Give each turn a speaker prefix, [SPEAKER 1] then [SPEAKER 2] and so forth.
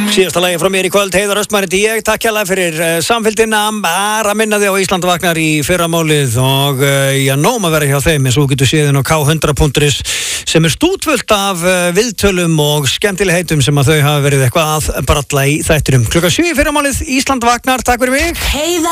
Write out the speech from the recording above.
[SPEAKER 1] Síðasta lagi frá mér í kvöld, Heiðar Östmar heiti ég, takk hérlega fyrir samfylgdina, bara minna þig á Ísland vaknar í fyrramálið og nóg að vera hjá þeim eins og þú getur séð inn á K100.is sem stútvöld af viðtölum og skemmtilegheitum sem að þau hafa verið eitthvað að bralla í þættinum. Klukkan 7 í fyrramálið, Ísland vaknar, takk fyrir mig.